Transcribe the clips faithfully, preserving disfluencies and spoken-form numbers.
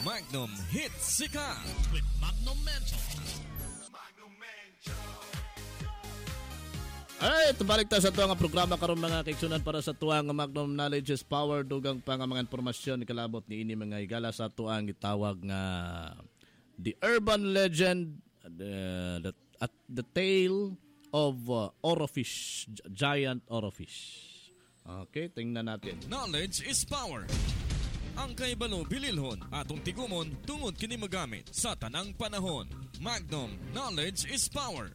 Magnum Hits Sikat with Magnum Mental. Alright, balik tayo sa tuwang programa karon mga kaigsunan para sa tuwang Magnum Knowledge is Power. Dugang pa nga mga informasyon ikalabot ni ini mga higala sa tuwang itawag nga The Urban Legend, the, the, at the Tale of uh, Orofish, Giant Orofish. Okay, tingnan natin. Knowledge is power. Ang kaibalo bililhon atong tigumon tungod kini magamit sa tanang panahon. Magnum Knowledge is power.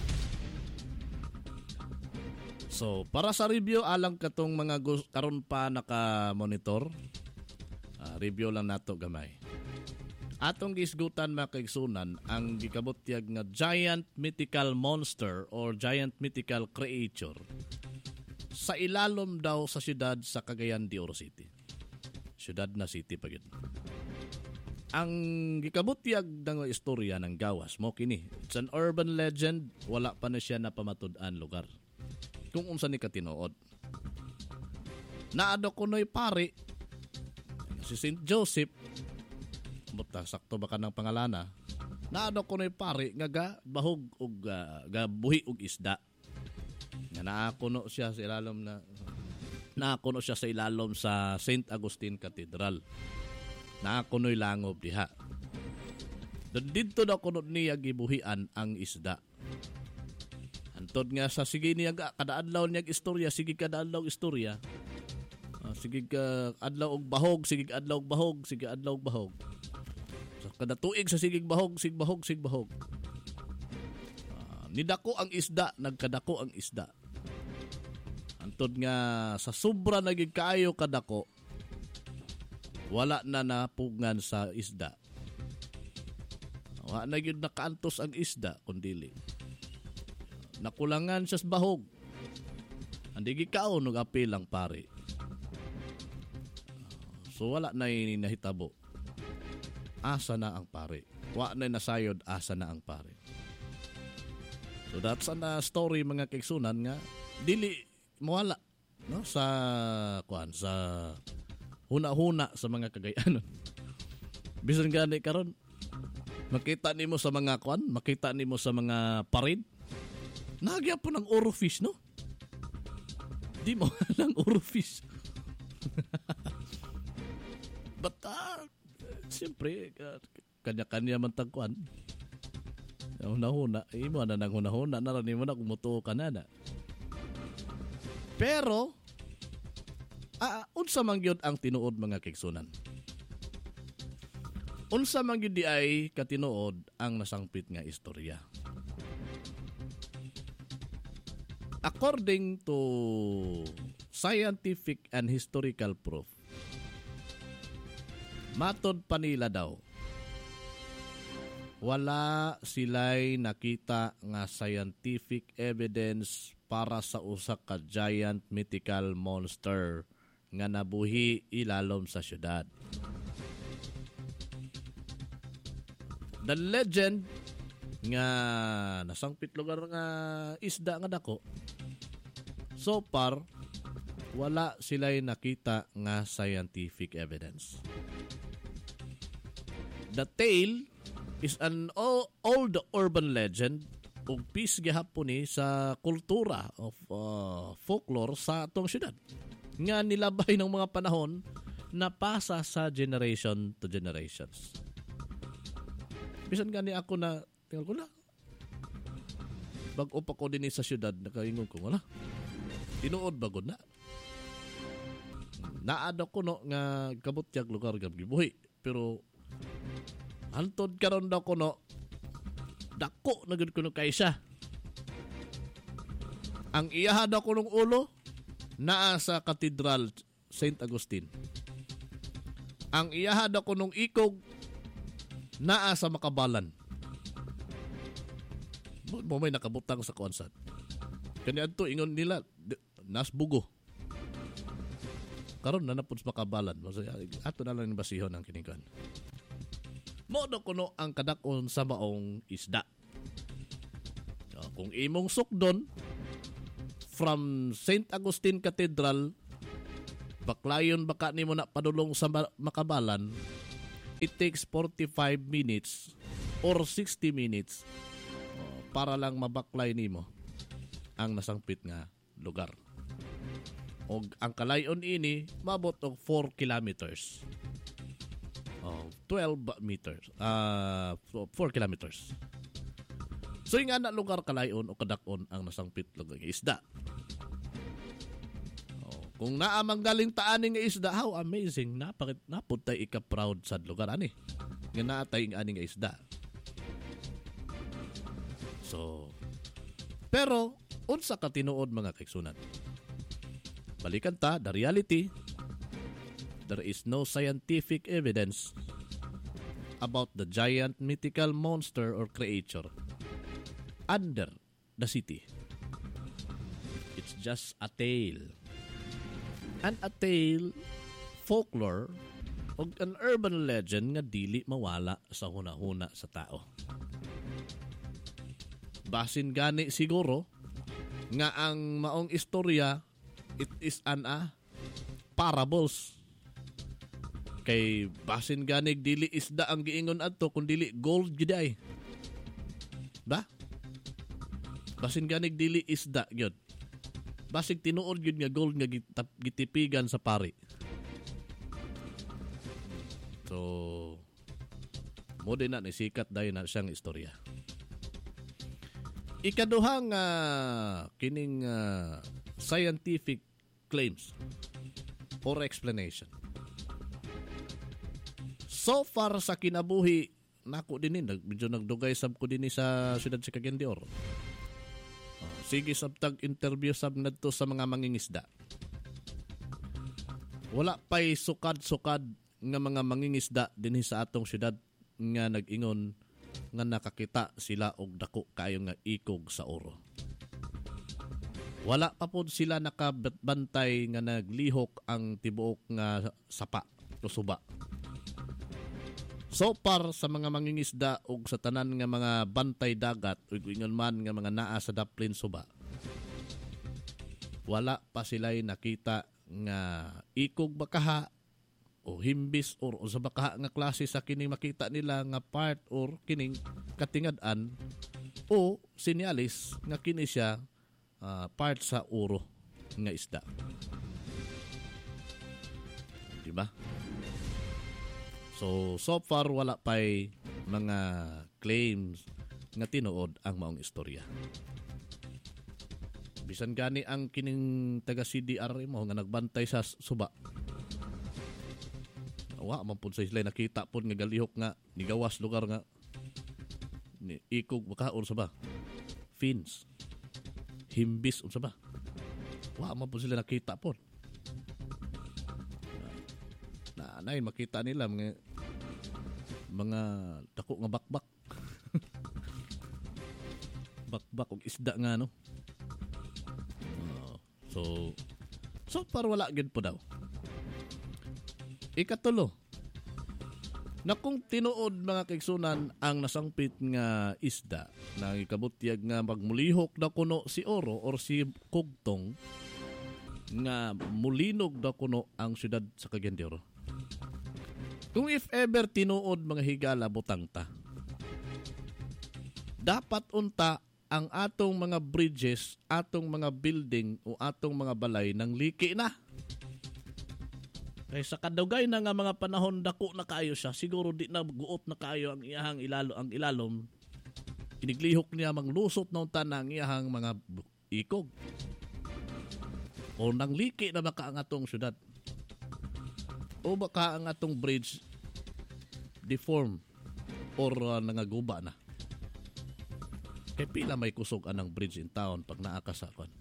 So, para sa review alang katong mga gus- karon pa naka-monitor. Uh, review lang nato gamay. Atong gisgutan mga kaigsunan ang gikabutyag nga giant mythical monster or giant mythical creature sa ilalom daw sa siyudad sa Cagayan de Oro City. Siyudad na city pa yun. Ang gikabutyag ng istorya ng gawas mo kini. It's an urban legend, wala pa na siya napamatud-an lugar. Kung unsa ni katinuod. Naado ko no'y pari si Saint Joseph. Buta sakto ba ka ng pangalana? Naado ko no'y pari nga ga bahog og uh, ga buhi og isda. Nga naakuno siya sa ilalom na naakuno siya sa ilalom sa Saint Agustin Cathedral. Naakuno'y langob diha. Dito daw kuno niya gibuhian ang isda. Antod nga sa sige niya kada adlaw niya istorya, sige kada adlaw istorya. Uh, sige ka adlaw og bahog, sige adlaw og bahog, sige adlaw og bahog. So kada tuig sa sige bahog, sige bahog, sige bahog. Uh, nidako ang isda, nagkadako ang isda. Antod nga sa sobra naging kaayo kadako, wala na napugngan sa isda. Wala na yun nakaantos ang isda, kundili. Nakulangan siya sa bahog. Andi gikaon ng apil ang pare. So wala na yung nahitabo. Asa na ang pare. Wala na nasayod, asa na ang pare. So that's an uh, story mga kaigsunan nga dili mawala no sa kuan sa huna-huna sa mga Cagayanon. Bisan gani karon makita nimo sa mga kuan, makita nimo sa mga parade. Nagya po ng Orofish, no? Di mo lang Orofish. But, ah, siyempre, kanya-kanya man tagkuan. Huna-huna. Imo na nang huna-huna. Naranin mo na kumutuo ka na na. Pero, ah, unsa man gyud ang tinuod mga kaigsunan? Unsa man gyud di ay katinuod ang nasangpit nga istorya? According to scientific and historical proof, matod pa nila daw, wala sila'y nakita nga scientific evidence para sa usa ka giant mythical monster nga nabuhi ilalom sa syudad. The legend nga nasangpit lugar nga isda nga dako, so far wala sila'y nakita nga scientific evidence. The tale is an old urban legend ug piece gihapon ni sa kultura of uh, folklore sa atong syudad nga nilabay ng mga panahon na pasa sa generation to generations. Bisan gani ako na tinggal ko na bag-o pa ko din sa syudad nakaingon ko wala tinuod bagod na naado ko no nga kabutyag lugar gab gibuhi pero antod karon daw ko no dako na gud kuno kay siya ang iyaha daw ko ng ulo naa sa Cathedral Saint Agustin ang iyaha daw ko ng ikog naa sa Makabalan. Mo may nakabutang sa konsat. Kani adto ingon nila nasbugo. Karon na napud sa Makabalan. Ato na lang basihon ang kiningan. Mo do kuno ang kadakon sa maong isda. So, kung imong sukdon from Saint Agustin Cathedral baklayon baka nimo na padulong sa Makabalan it takes forty-five minutes or sixty minutes oh, para lang mabaklay nimo ang nasangpit nga lugar. Og ang kalayon ini mabot og four kilometers. Oh, twelve meters. Ah, uh, four kilometers. So yung nga na lugar kalayon o kadakon ang nasangpit lugar nga isda. Oh, kung naamang galing taaning nga isda, how amazing. Napakit napuntay ika-proud sa lugar ani. Nga naatay ang aning nga isda. So, pero unsa ka tinuod mga kaigsunan? Balikan ta, the reality, there is no scientific evidence about the giant mythical monster or creature under the city. It's just a tale. And a tale, folklore, o an urban legend nga dili mawala sa hunahuna sa tao. Basin gani siguro nga ang maong istorya, it is an ah, parables. Kay basin ganig dili isda ang giingon adto kun dili gold giday. Ba? Basin ganig dili isda gyud. Basig tinuod gyud nga gold nga gitipigan sa pari. So mo din na nisikat dayon na siyang istorya. Ikaduhang uh, kining uh, scientific claims or explanation. So far sa kinabuhi, nako din ni, medyo nagdugay sab ko din sa siyudad sa Cagayan de Oro. Oh, sige sabtag interview sab nadto sa mga mangingisda. Wala pay sukad-sukad nga mga mangingisda dinhi sa atong siyudad nga nag-ingon nga nakakita sila og dako kayo nga ikog sa oro. Wala pa pod sila nakabantay nga naglihok ang tibuok nga sapa o suba. So far sa mga mangingisda og sa tanan nga mga bantay dagat ug ingon man nga mga naa sa daplin suba, wala pa sila'y nakita nga ikog bakaha o himbis or, o sa bakaha nga klase sa kining makita nila nga part or kining katingad-an o sinyalis nga kini siya uh, part sa uro nga isda. Diba? So, so far wala pa'y mga claims nga tinuod ang maong istorya. Bisan gani ang kining taga C D R mo nga nagbantay sa suba. Wa man pud sa sila nakita pud nga galihok nga nigawas lugar nga ni ikog bakaon sa ba. Fins. Himbis unsa ba? Wa man pud sila nakita pud. Na nay makita nila mga mga dako nga bakbak. Bakbak og isda nga no. Uh, so so par wala gid po daw. Ikatulo, na kung tinuod mga kaigsunan ang nasangpit nga isda na ikabutyag nga magmulihok na kuno si oro or si kugtong nga mulinog na kuno ang siyudad sa Cagayan de Oro. Kung if ever tinuod mga higala butang ta, dapat unta ang atong mga bridges, atong mga building o atong mga balay nang liki na. Kay sa kadugay na nga mga panahon dako na kayo siya, siguro di na guot na kayo ang iyahang ilalo ang ilalom. Iniglihok niya manglusot na unta na ang iyahang mga ikog. O nang liki na baka ang atong syudad. O baka ang atong bridge deform or uh, nangaguba na. Kay pila may kusog anang bridge in town pag naakasakon.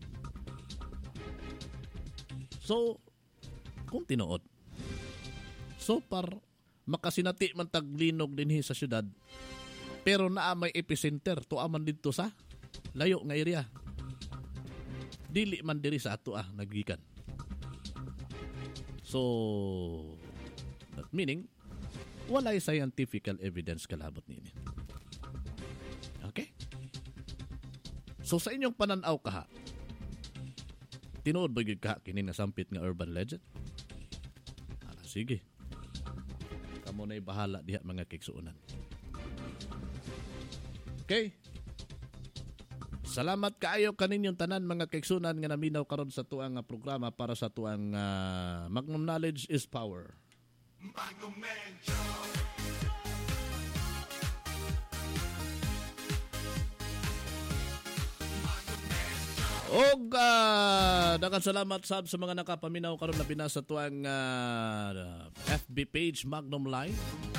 So, kung tinuod, so par makasinati man taglinog dinhi sa syudad pero naa may epicenter to aman didto sa layo nga area. Dili man diri sa ato ah naggikan. So that meaning walay scientific evidence kalabot nini. Okay? So sa inyong pananaw kaha, tinuod ba gyud ka kini nasampit nga urban legend? Ala sige. amo na'y bahala diha mga kaigsuonan. Okay? Salamat kaayo kaninyong tanan mga kaigsunan nga naminaw karon sa tuang nga programa para sa tuang uh, Magnum Knowledge is Power. Magnum Mencho. Og uh, daghang salamat sab sa mga nakapaminaw karon na binasa tuang uh, F B page Magnum Live.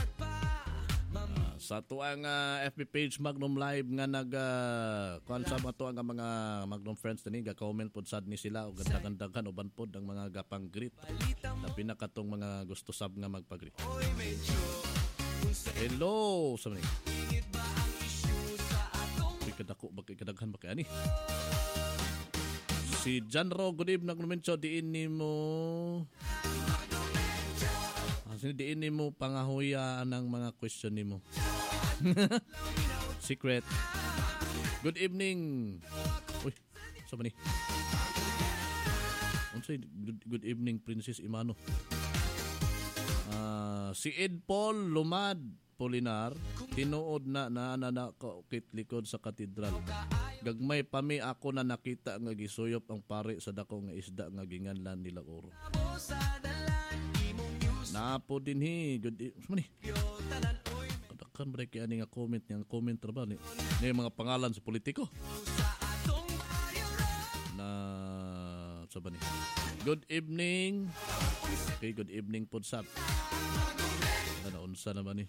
Sa tuang uh, F B page Magnum Live nga nag uh, kuan sa mga tuang mga Magnum friends tani ga-comment pod sad ni sila og ganda-gandagan uban pod ang mga gapang greet. Labi na katong mga gusto sab nga magpag-greet. Hello sa mga. Kadako ba kay kadaghan ba kay ani? Si Janro, good evening Mencho, diin ni mo ah, diin ni mo pangahuya ng mga question ni mo. Secret. Good evening. Uy, saan ba ni? Unsay good, good evening Princess Imano. Uh, si Ed Paul Lumad Polinar, tinuod na na na kit likod sa katedral. Gagmay pa mi ako na nakita nga gisuyop ang pare sa dako nga isda nga ginganlan nila oro. Napo din hi, good evening. Kadakan ba kay ani nga comment nga comment ra ba ni, ni mga pangalan sa politiko. Na sa ba ni? Good evening. Okay, good evening pod sab. Ano unsa naman ni?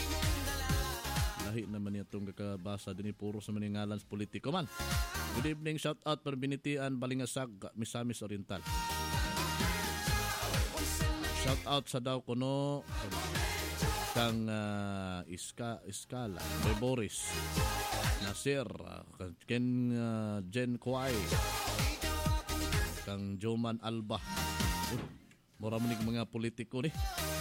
Lahi naman niya itong kakabasa din puro sa maningalan sa politiko man. Good evening, shout out Perbinitian, Balingasag, Misamis Oriental. Shout out sa daw kuno kang uh, Iska Iskala, Boy Boris, Nasir, uh, Ken uh, Jen Kwai, kang Joman Alba. Uh, mura mo mga politiko ni.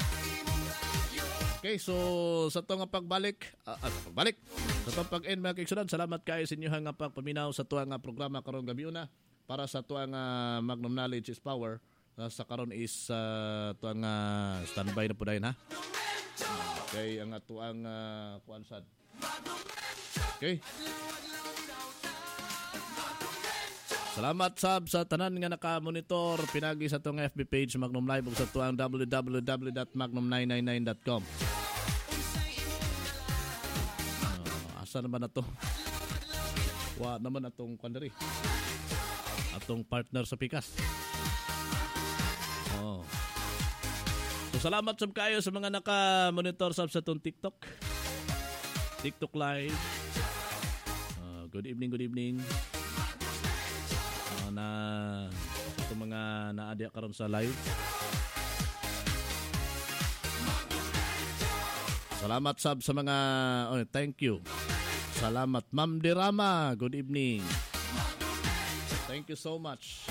Okay, so sa to nga pagbalik, uh, uh, pagbalik, sa to pag-end mga kaigsunan, salamat kayo sa inyo nga pagpaminaw sa tuwa nga programa karong gabi una para sa tuwa nga Magnum Knowledge is Power. Uh, sa karon is uh, tuwa nga standby na po dahil ha. Okay, ang tuwa nga uh, kuansad. Okay. Salamat sab sa tanan nga naka-monitor pinagi sa tong F B page Magnum Live ug sa tuang w w w dot magnum nine nine nine dot com. Uh, asa naman na to? Wa naman atong kwandari. Atong partner sa Pikas. Oh. So salamat sab kayo sa mga naka-monitor sab sa tong TikTok. TikTok Live. Uh, good evening, good evening. Na ito mga naadya karon sa live. Salamat sab sa mga oh, thank you. Salamat Ma'am Dirama, good evening. Thank you so much.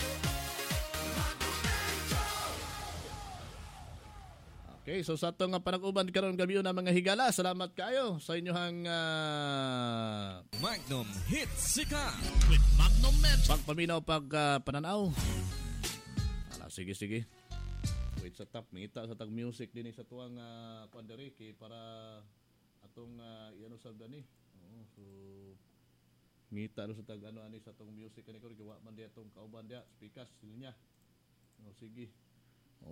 Okay, so sa itong panag-uban karon gabi na mga higala, salamat kayo sa inyohang uh, Magnum Hit Sika with Magnum Mencho. Pagpaminaw, pag uh, pananaw. Ala, sige, sige. Wait sa top, mita sa tag music din sa tuwang uh, panderiki para atong uh, iano sa gani. Oo, so ngita sa tag ano ani sa tong music ani ko giwa man dia tong kauban dia speakers niya. Oh, sige. Oh.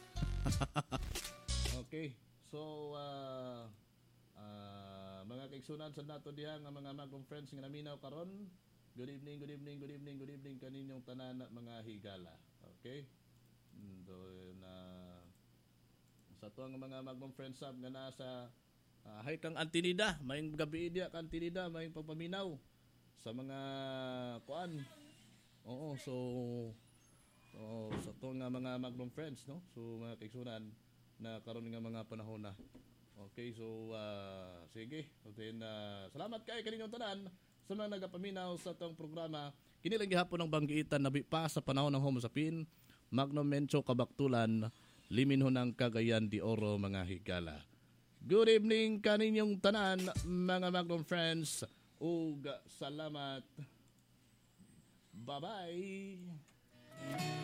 Okay, so uh, uh, mga kaigsunan sa nato diha nga mga Magnum friends nga naminaw karon. Good evening, good evening, good evening, good evening kaninyong tanan mga higala. Okay? So na uh, sa tuang mga Magnum friends sab nga nasa uh, hay kang Antinida, mayong gabi dia kang Antinida, mayong pagpaminaw sa mga kuan. Oo, so so sa tuang mga Magnum friends, no? So mga kaigsunan na karon nga mga panahon na. Okay, so uh, sige. So then, uh, salamat kay kaninyong tanan sa mga nagapaminaw sa tong programa. Kini lang gihapon ang banggiitan nabi pa sa panahon ng Homo sapien, Magnum Mencho kabaktulan, liminhon ng Cagayan de Oro mga higala. Good evening kaninyong tanan mga Magnum friends. Ug salamat. Bye-bye.